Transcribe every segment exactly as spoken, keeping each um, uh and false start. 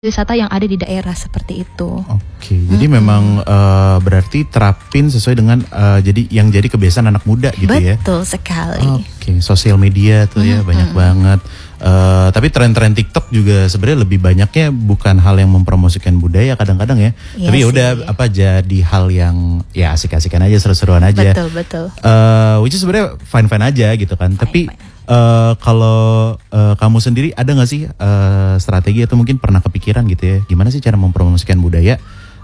wisata yang ada di daerah seperti itu. Oke, hmm. jadi memang uh, berarti terapin sesuai dengan uh, jadi yang jadi kebiasaan anak muda gitu. Betul ya. Betul sekali. Oke, sosial media tuh ya hmm. banyak hmm. banget. Uh, tapi tren-tren TikTok juga sebenarnya lebih banyaknya bukan hal yang mempromosikan budaya kadang-kadang ya. Iya tapi ya udah apa jadi hal yang ya asik-asikan aja, seru-seruan aja. Betul betul. Uh, which is sebenarnya fine-fine aja gitu kan. Fine, tapi fine. Uh, kalau uh, kamu sendiri ada gak sih uh, strategi atau mungkin pernah kepikiran gitu ya, gimana sih cara mempromosikan budaya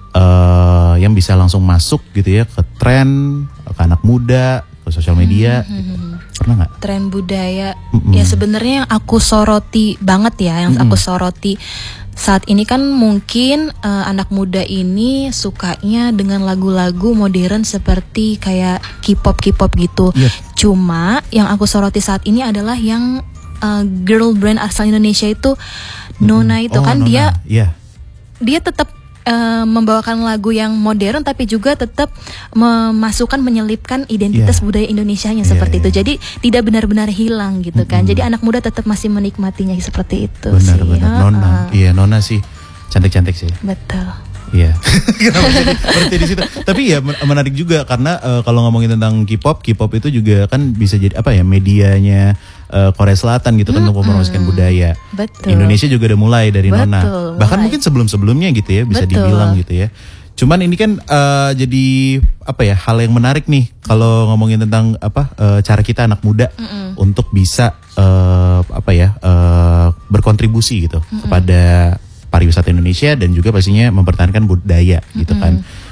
uh, yang bisa langsung masuk gitu ya ke tren, ke anak muda, ke sosial media, hmm, gitu. Pernah gak? Tren budaya, mm-mm. ya sebenarnya yang aku soroti banget ya, yang mm-mm. aku soroti saat ini kan mungkin uh, anak muda ini sukanya dengan lagu-lagu modern seperti kayak K-pop K-pop gitu. Yep. Cuma yang aku soroti saat ini adalah yang uh, girl brand asal Indonesia itu Nona itu oh, kan Nona. dia yeah. dia tetap uh, membawakan lagu yang modern tapi juga tetap memasukkan menyelipkan identitas yeah. budaya Indonesianya yeah, seperti yeah. itu. Jadi tidak benar-benar hilang gitu kan. Mm-hmm. Jadi anak muda tetap masih menikmatinya seperti itu. Benar, sih. benar. Nona, uh-uh. iya Nona sih cantik-cantik sih. Betul. Iya. Berarti di situ. Tapi ya menarik juga karena uh, kalau ngomongin tentang K-pop, K-pop itu juga kan bisa jadi apa ya medianya uh, Korea Selatan gitu kan mm-hmm. untuk mempromosikan budaya. Betul. Indonesia juga udah mulai dari Betul, Nona. Bahkan mulai. Mungkin sebelum-sebelumnya gitu ya bisa Betul. dibilang gitu ya. Cuman ini kan uh, jadi apa ya hal yang menarik nih kalau ngomongin tentang apa uh, cara kita anak muda mm-hmm. untuk bisa uh, apa ya uh, berkontribusi gitu mm-hmm. kepada pariwisata Indonesia dan juga pastinya mempertahankan budaya gitu mm-hmm. kan.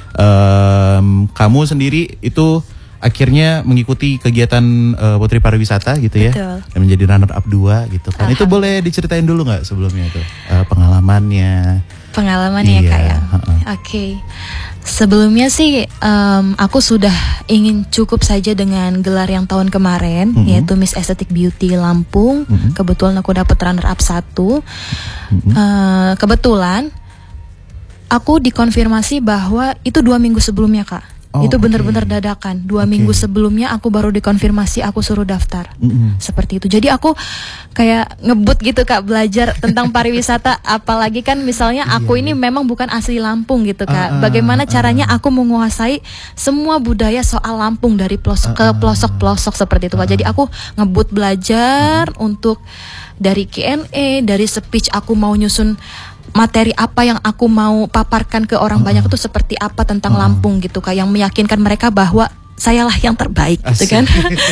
Um, kamu sendiri itu akhirnya mengikuti kegiatan uh, Putri Pariwisata gitu ya. Betul. Dan menjadi runner up dua gitu kan. Itu boleh diceritain dulu nggak sebelumnya itu uh, pengalamannya? Pengalamannya iya, Kak ya. Uh-uh. Oke. Okay. Sebelumnya sih um, aku sudah ingin cukup saja dengan gelar yang tahun kemarin mm-hmm. yaitu Miss Aesthetic Beauty Lampung. Mm-hmm. Kebetulan aku dapat runner up satu. Mm-hmm. Uh, kebetulan aku dikonfirmasi bahwa itu dua minggu sebelumnya Kak. Oh, itu benar-benar okay. dadakan. Dua okay. minggu sebelumnya aku baru dikonfirmasi aku suruh daftar. Mm-hmm. Seperti itu. Jadi aku kayak ngebut gitu Kak belajar tentang pariwisata. Apalagi kan misalnya aku ini memang bukan asli Lampung gitu Kak. Bagaimana caranya aku menguasai semua budaya soal Lampung dari pelosok ke pelosok-pelosok seperti itu Kak. Jadi aku ngebut belajar mm-hmm. untuk dari Q and A, dari speech aku mau nyusun materi apa yang aku mau paparkan ke orang uh-uh. banyak itu seperti apa tentang uh-uh. Lampung gitu Kak, yang meyakinkan mereka bahwa sayalah yang terbaik. Asik. Gitu kan.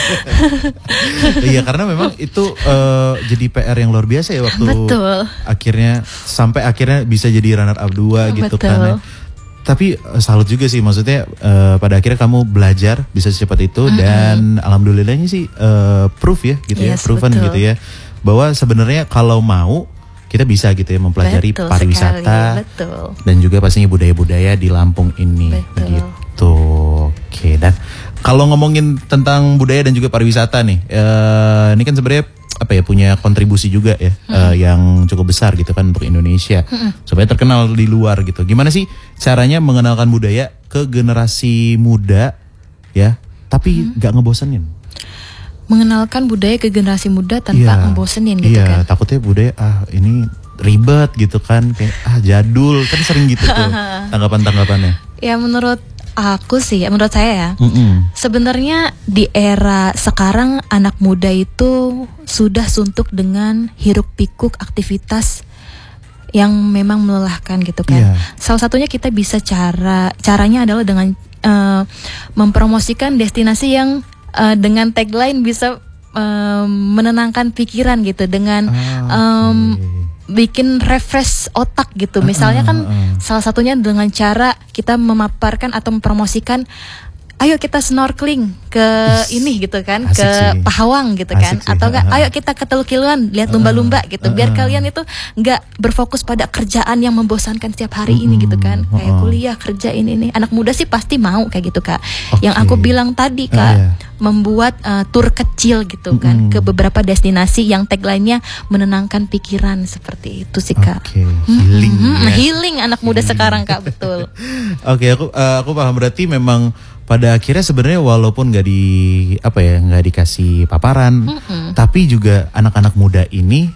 Iya karena memang itu uh, jadi P R yang luar biasa ya waktu Betul. akhirnya sampai akhirnya bisa jadi runner up dua gitu Betul. kan ya. Tapi uh, salut juga sih maksudnya uh, pada akhirnya kamu belajar bisa secepat itu mm-hmm. dan alhamdulillahnya sih uh, proof ya gitu yes, ya proven betul. Gitu ya bahwa sebenarnya kalau mau kita bisa gitu ya mempelajari betul pariwisata sekali, betul. Dan juga pastinya budaya-budaya di Lampung ini betul. Gitu. Oke, dan kalau ngomongin tentang budaya dan juga pariwisata nih, uh, ini kan sebenarnya apa ya punya kontribusi juga ya hmm. uh, yang cukup besar gitu kan untuk Indonesia hmm. supaya terkenal di luar gitu. Gimana sih caranya mengenalkan budaya ke generasi muda ya, tapi nggak hmm. ngebosenin? Mengenalkan budaya ke generasi muda tanpa yeah. ngebosenin gitu yeah, kan. Iya, takutnya budaya ah ini ribet gitu kan, kayak ah jadul kan sering gitu tuh tanggapan-tanggapannya. Ya menurut aku sih, menurut saya ya, mm-hmm. sebenarnya di era sekarang anak muda itu sudah suntuk dengan hiruk pikuk aktivitas yang memang melelahkan gitu kan. Yeah. Salah satunya kita bisa cara caranya adalah dengan uh, mempromosikan destinasi yang Uh, dengan tagline bisa um, menenangkan pikiran gitu dengan ah, um, okay. bikin refresh otak gitu. Misalnya kan uh, uh, uh. salah satunya dengan cara kita memaparkan atau mempromosikan ayo kita snorkeling ke Is, ini gitu kan, ke sih. Pahawang gitu kan, asik atau enggak ayo kita ke Teluk Kiluan lihat lumba-lumba gitu, biar uh, kalian itu enggak berfokus pada kerjaan yang membosankan setiap hari uh, ini gitu kan, uh, kayak kuliah kerja ini nih. Anak muda sih pasti mau kayak gitu Kak. Okay. Yang aku bilang tadi Kak, uh, yeah. membuat uh, tur kecil gitu kan uh, ke beberapa destinasi yang tagline-nya menenangkan pikiran seperti itu sih Kak. Okay. Healing, hmm, ya. Healing anak muda healing. Sekarang Kak, betul. Oke, okay, aku uh, aku paham berarti memang pada akhirnya sebenarnya walaupun nggak di apa ya nggak dikasih paparan, mm-mm. tapi juga anak-anak muda ini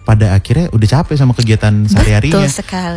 pada akhirnya udah capek sama kegiatan sehari-harinya. Betul sekali.